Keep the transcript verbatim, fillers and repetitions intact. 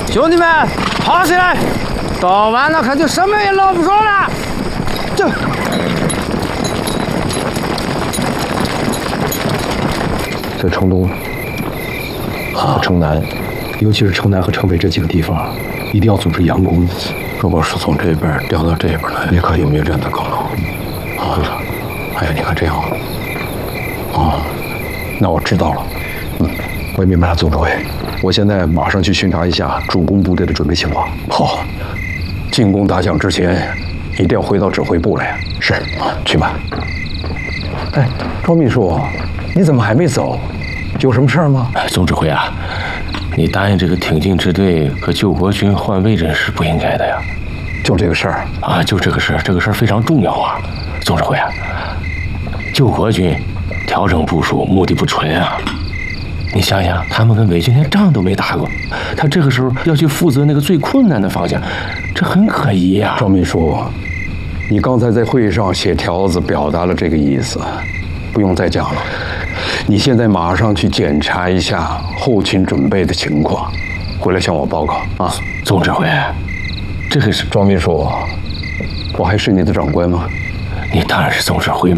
兄弟们，跑起来！到晚了可就什么也捞不着了。这。 在城东和城南，尤其是城南和城北这几个地方，一定要组织佯攻。 如果是从这边调到这边来，也可以灭战的可能。啊，哎呀，你看这样，啊， 那我知道了。嗯，我也明白了，总指挥。我现在马上去巡查一下主攻部队的准备情况。 好，进攻打响之前，一定要回到指挥部来。 是， 啊，去吧。 哎，庄秘书，你怎么还没走？有什么事儿吗？ 哎，总指挥啊，你答应这个挺进支队和救国军换位置是不应该的呀。 就这个事儿啊，就这个事儿，这个事儿非常重要啊，总指挥啊，救国军调整部署目的不纯啊。你想想，他们跟伪军连仗都没打过，他这个时候要去负责那个最困难的方向，这很可疑呀。 赵秘书，你刚才在会议上写条子表达了这个意思，不用再讲了。你现在马上去检查一下后勤准备的情况，回来向我报告啊。 总指挥，这个是庄秘书，我还是你的长官吗？ 你当然是总指挥嘛。